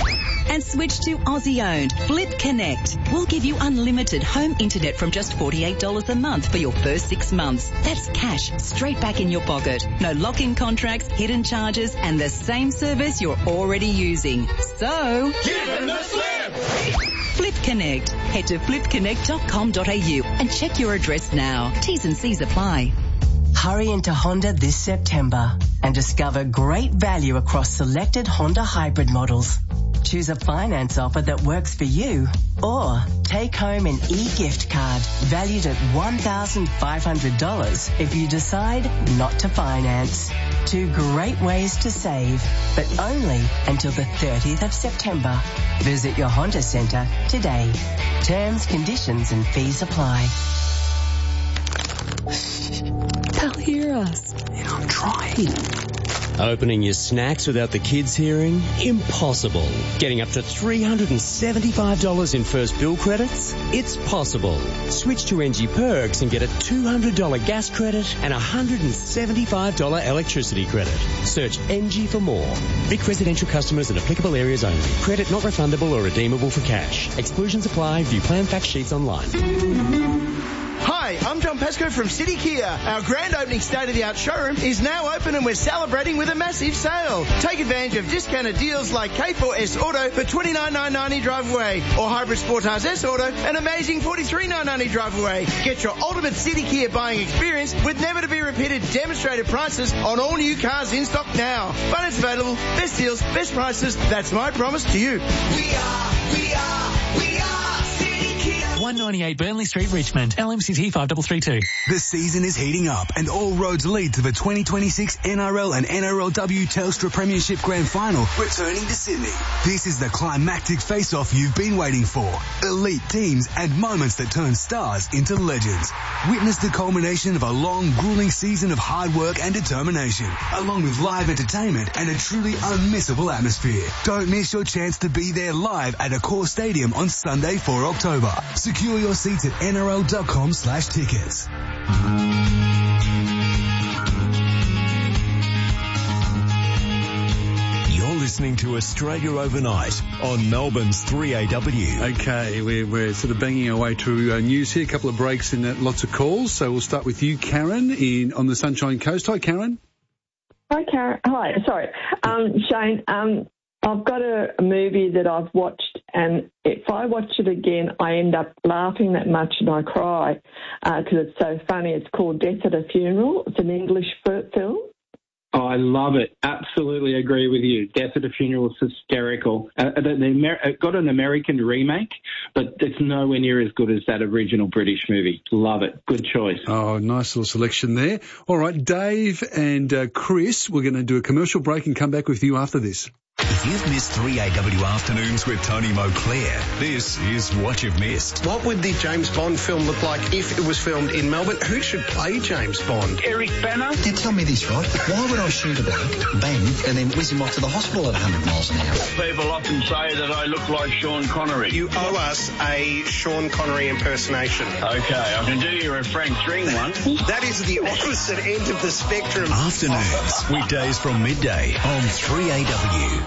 and switch to Aussie-owned Flip Connect. We'll give you unlimited home internet from just forty-eight dollars a month for your first six months. That's cash straight back in your pocket. No lock-in contracts, hidden charges, and the same service you're already using. So, give them the flip! Flip Connect. Head to flip connect dot com dot a u and check your address now. T's and C's apply. Hurry into Honda this September and discover great value across selected Honda hybrid models. Choose a finance offer that works for you, or take home an e-gift card valued at one thousand five hundred dollars if you decide not to finance. Two great ways to save, but only until the thirtieth of September. Visit your Honda Centre today. Terms, conditions and fees apply. They'll hear us. Yeah, I'm trying. Opening your snacks without the kids hearing? Impossible. Getting up to three hundred seventy-five dollars in first bill credits? It's possible. Switch to N G Perks and get a two hundred dollars gas credit and a one hundred seventy-five dollars electricity credit. Search N G for more. Vic residential customers in applicable areas only. Credit not refundable or redeemable for cash. Exclusions apply. View plan fact sheets online. Hi, I'm John Pascoe from City Kia. Our grand opening state-of-the-art showroom is now open and we're celebrating with a massive sale. Take advantage of discounted deals like K four S Auto for twenty-nine thousand nine hundred ninety drive away, or Hybrid Sportage S Auto, an amazing forty-three thousand nine hundred ninety drive away. Get your ultimate City Kia buying experience with never-to-be-repeated demonstrated prices on all new cars in stock now. Finance available, best deals, best prices. That's my promise to you. We are, we are, we are City Kia. one ninety-eight Burnley Street, Richmond. L M C T five three three two. The season is heating up and all roads lead to the twenty twenty-six N R L and N R L W Telstra Premiership Grand Final returning to Sydney. This is the climactic face-off you've been waiting for. Elite teams and moments that turn stars into legends. Witness the culmination of a long, grueling season of hard work and determination, along with live entertainment and a truly unmissable atmosphere. Don't miss your chance to be there live at Accor Stadium on Sunday, the fourth of October. Secure your seats at N R L dot com slash tickets. You're listening to Australia Overnight on Melbourne's three A W. Okay, we're, we're sort of banging our way through uh, news here. A couple of breaks and uh, lots of calls. So we'll start with you, Karen, in on the Sunshine Coast. Hi, Karen. Hi, Karen. Hi, sorry. Um, Shane, um, I've got a, a movie that I've watched, and if I watch it again, I end up laughing that much and I cry because uh, it's so funny. It's called Death at a Funeral. It's an English f- film. Oh, I love it. Absolutely agree with you. Death at a Funeral is hysterical. Uh, the, the Amer- it got an American remake, but it's nowhere near as good as that original British movie. Love it. Good choice. Oh, nice little selection there. All right, Dave and uh, Chris, we're going to do a commercial break and come back with you after this. If you've missed three A W Afternoons with Tony Moclair, this is what you've missed. What would the James Bond film look like if it was filmed in Melbourne? Who should play James Bond? Eric Banner? Now tell me this, right? Why would I shoot a bloke, bang, and then whiz him off to the hospital at one hundred miles an hour? People often say that I look like Sean Connery. You owe us a Sean Connery impersonation. Okay, I can do you a Frank String one. That is the opposite end of the spectrum. Afternoons, weekdays from midday on three A W.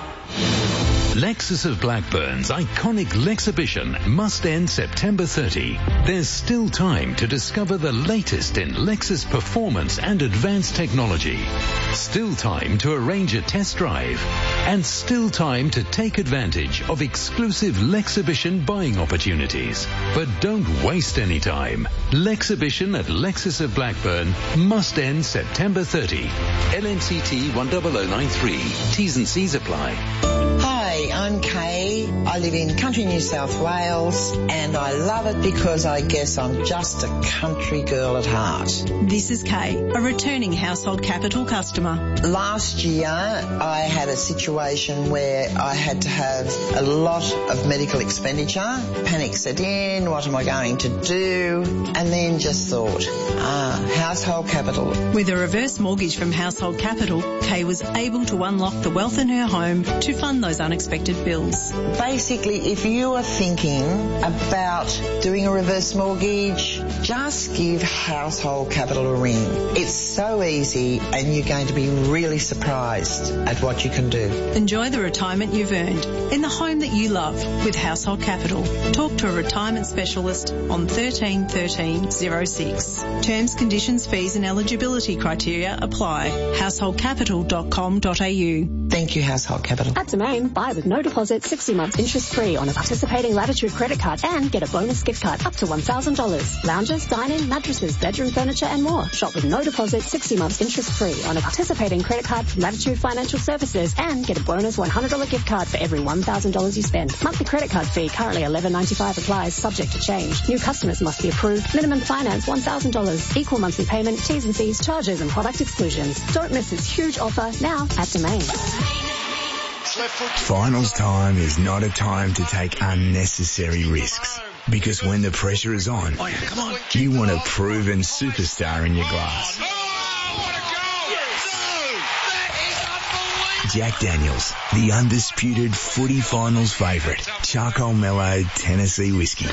Lexus of Blackburn's iconic Lexibition must end September thirtieth. There's still time to discover the latest in Lexus performance and advanced technology. Still time to arrange a test drive. And still time to take advantage of exclusive Lexibition buying opportunities. But don't waste any time. Lexibition at Lexus of Blackburn must end September thirtieth. L M C T one zero zero nine three. T's and C's apply. Hi, I'm Kay. I live in country New South Wales and I love it because I guess I'm just a country girl at heart. This is Kay, a returning Household Capital customer. Last year I had a situation where I had to have a lot of medical expenditure. Panic set in, what am I going to do? And then just thought, ah, Household Capital. With a reverse mortgage from Household Capital, Kay was able to unlock the wealth in her home to fund those unexpected bills. Basically, if you are thinking about doing a reverse mortgage, just give Household Capital a ring. It's so easy and you're going to be really surprised at what you can do. Enjoy the retirement you've earned in the home that you love with Household Capital. Talk to a retirement specialist on thirteen thirteen oh six. Terms, conditions, fees and eligibility criteria apply. household capital dot com dot a u. Thank you, Household Capital. At Domain, buy with no deposit, sixty months interest free on a participating Latitude credit card and get a bonus gift card up to one thousand dollars. Lounges, dining, mattresses, bedroom furniture and more. Shop with no deposit, sixty months interest free on a participating credit card from Latitude Financial Services and get a bonus one hundred dollars gift card for every one thousand dollars you spend. Monthly credit card fee currently eleven ninety-five applies, subject to change. New customers must be approved. Minimum finance one thousand dollars. Equal monthly payment, T's and C's, charges and product exclusions. Don't miss this huge offer now at Domain. Finals time is not a time to take unnecessary risks. Because when the pressure is on, Oh, yeah, come on. you want a proven superstar in your glass. Jack Daniels, the undisputed footy finals favourite. Charcoal mellowed Tennessee whiskey.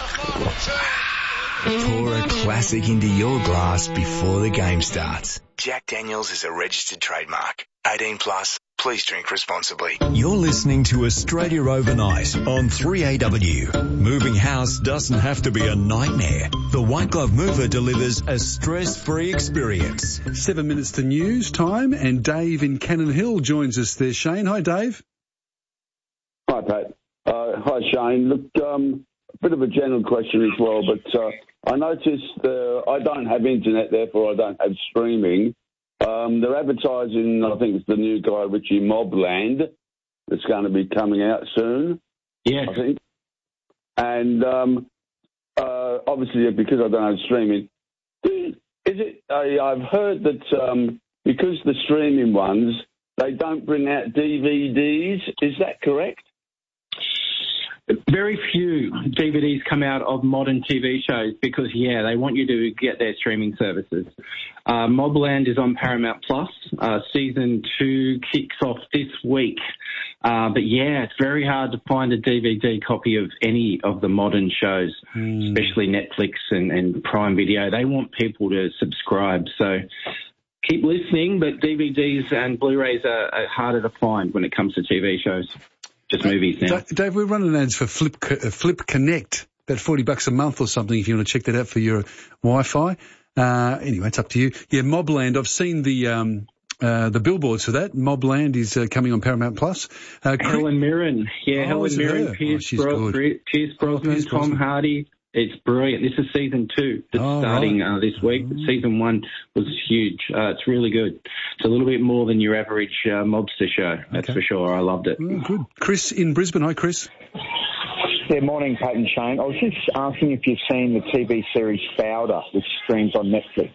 Pour a classic into your glass before the game starts. Jack Daniels is a registered trademark. eighteen plus. Please drink responsibly. You're listening to Australia Overnight on three A W. Moving house doesn't have to be a nightmare. The White Glove Mover delivers a stress-free experience. Seven minutes to news time, and Dave in Cannon Hill joins us there. Shane, hi Dave. Hi Pat. Uh, hi Shane. Look, um, a bit of a general question as well, but uh, I noticed uh, I don't have internet, therefore I don't have streaming. Um, they're advertising, I think it's the new Guy Ritchie Mobland that's going to be coming out soon. Yeah. I think. And um, uh, obviously, because I don't have streaming, is it? I, I've heard that um, because the streaming ones, they don't bring out D V Ds. Is that correct? Very few D V Ds come out of modern T V shows because, yeah, they want you to get their streaming services. Uh, Mobland is on Paramount Plus. Uh, season two kicks off this week. Uh, but, yeah, it's very hard to find a D V D copy of any of the modern shows, mm. especially Netflix and, and Prime Video. They want people to subscribe. So keep listening, but D V Ds and Blu-rays are, are harder to find when it comes to T V shows. Just movies now. Dave, we're running ads for Flip uh, Flip Connect, about forty bucks a month or something if you want to check that out for your Wi-Fi. Uh, anyway, it's up to you. Yeah, Mobland, I've seen the um, uh, the billboards for that. Mobland is uh, coming on Paramount Plus. Uh, Helen Mirren. Yeah, oh, Helen Mirren, her? Pierce, oh, Bro- Pierce Brosnan, oh, Pierce Tom Brosnan. Hardy. It's brilliant. This is season two that's oh, starting right. uh, this week. But season one was huge. Uh, it's really good. It's a little bit more than your average uh, mobster show, that's okay. for sure. I loved it. Oh, good. Chris in Brisbane. Hi, Chris. Yeah, morning, Pat and Shane. I was just asking if you've seen the T V series Fauda, which streams on Netflix.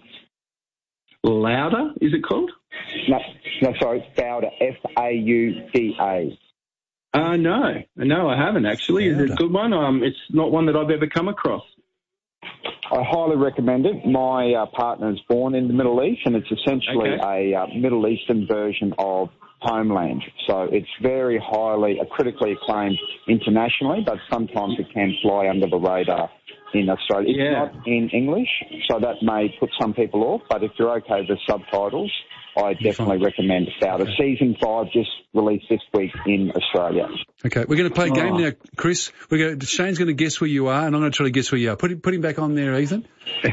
Louder, is it called? No, no sorry, Fauda, F A U D A. Uh, no, no, I haven't actually. Is it a good one? Um, it's not one that I've ever come across. I highly recommend it. My uh, partner is born in the Middle East, and it's essentially okay. a uh, Middle Eastern version of Homeland. So it's very highly, uh, critically acclaimed internationally, but sometimes it can fly under the radar in Australia. It's yeah. not in English, so that may put some people off, but if you're okay with subtitles, I definitely recommend Fauda. Okay. Season five just released this week in Australia. Okay, we're going to play a game oh. now, Chris. We're going to, Shane's going to guess where you are, and I'm going to try to guess where you are. Put him, put him back on there, Ethan.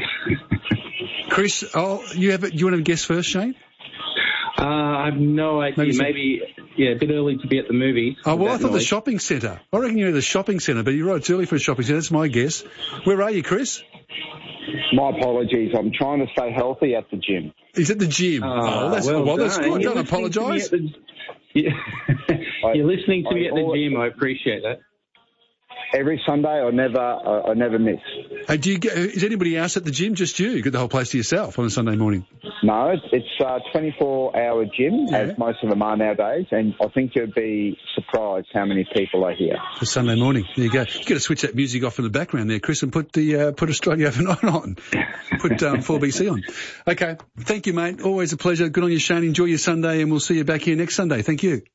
Chris, oh, you have. You want to guess first, Shane? Uh, I have no idea. Maybe, Maybe yeah, a bit early to be at the movies. Oh, well, I thought noise. the shopping centre. I reckon you're at the shopping centre, but you're right, it's early for a shopping centre. That's my guess. Where are you, Chris? My apologies. I'm trying to stay healthy at the gym. He's at the gym. Uh, oh, that's, well, well that's good. You're Don't apologise. Yeah. You're listening to I, me at the gym. I appreciate that. Every Sunday, I never, I, I never miss. Hey, do you get, is anybody else at the gym? Just you? You got the whole place to yourself on a Sunday morning? No, it's, it's a twenty-four hour gym, yeah. as most of them are nowadays, and I think you'd be surprised how many people are here. For Sunday morning. There you go. You've got to switch that music off in the background there, Chris, and put the uh, put Australia Overnight on. Put um, four B C on. Okay. Thank you, mate. Always a pleasure. Good on you, Shane. Enjoy your Sunday, and we'll see you back here next Sunday. Thank you.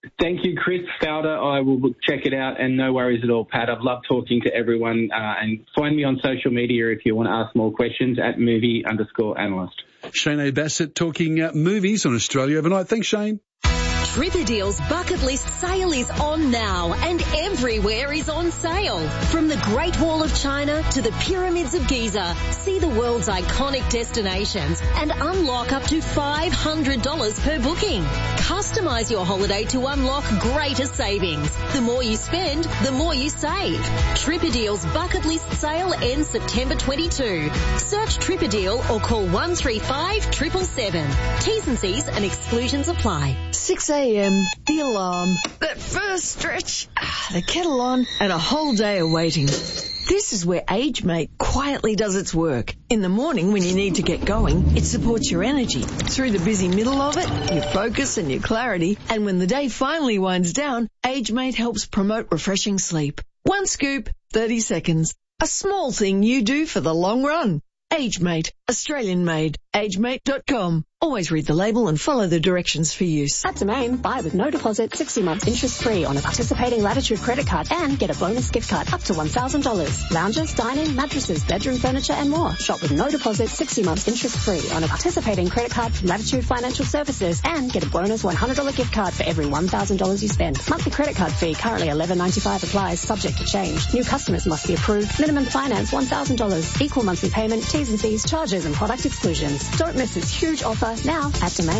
Thank you, Chris Fowler. I will check it out, and no worries at all, Pat. I've loved talking to everyone. Uh, and find me on social media if you want to ask more questions at movie underscore analyst. Shane A. Bassett talking uh, movies on Australia Overnight. Thanks, Shane. Tripperdeal's bucket list sale is on now, and everywhere is on sale. From the Great Wall of China to the Pyramids of Giza, see the world's iconic destinations and unlock up to five hundred dollars per booking. Customize your holiday to unlock greater savings. The more you spend, the more you save. Tripperdeal's bucket list sale ends September twenty-second. Search Tripperdeal or call one three five seven seven seven. T's and C's and exclusions apply. six a.m, the alarm, that first stretch, the kettle on, and a whole day of waiting. This is where AgeMate quietly does its work. In the morning when you need to get going, it supports your energy. Through the busy middle of it, your focus and your clarity. And when the day finally winds down, AgeMate helps promote refreshing sleep. One scoop, thirty seconds. A small thing you do for the long run. AgeMate, Australian made. agemate dot com. Always read the label and follow the directions for use. At Domain, buy with no deposit, sixty months interest free on a participating Latitude credit card and get a bonus gift card up to one thousand dollars. Lounges, dining, mattresses, bedroom furniture and more. Shop with no deposit, sixty months interest free on a participating credit card from Latitude Financial Services and get a bonus one hundred dollars gift card for every one thousand dollars you spend. Monthly credit card fee currently eleven ninety-five applies, subject to change. New customers must be approved. Minimum finance one thousand dollars. Equal monthly payment, T's and C's, charges and product exclusions. Don't miss this huge offer now at Domain.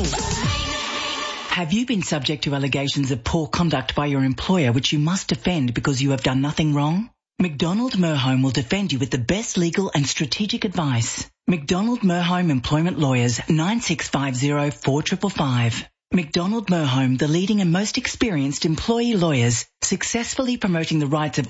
Have you been subject to allegations of poor conduct by your employer which you must defend because you have done nothing wrong? McDonald Merholm will defend you with the best legal and strategic advice. McDonald Merholm Employment Lawyers, nine six five zero four five five five. McDonald Merholm, the leading and most experienced employee lawyers, successfully promoting the rights of